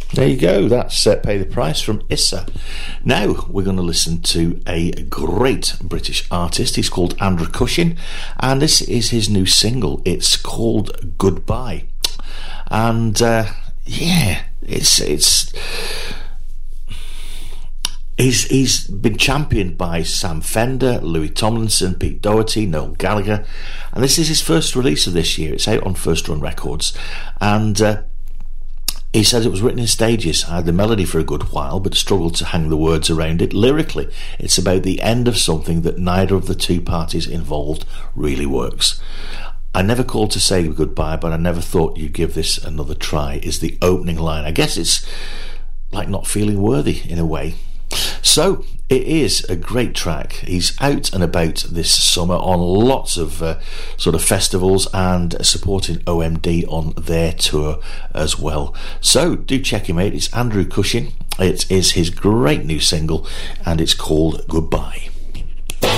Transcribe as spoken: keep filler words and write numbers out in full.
There you go, that's uh, Pay the Price from Issa. Now we're going to listen to a great British artist. He's called Andrew Cushing, and this is his new single. It's called Goodbye. And uh, yeah, it's it's he's he's been championed by Sam Fender, Louis Tomlinson, Pete Doherty, Noel Gallagher, and this is his first release of this year. It's out on First Run Records, and uh, he says it was written in stages. I had the melody for a good while, but struggled to hang the words around it. Lyrically, it's about the end of something that neither of the two parties involved really works. I never called to say goodbye, but I never thought you'd give this another try, is the opening line. I guess it's like not feeling worthy in a way. So it is a great track. He's out and about this summer on lots of uh, sort of festivals and supporting O M D on their tour as well. So do check him out. It's Andrew Cushing. It is his great new single, and it's called Goodbye.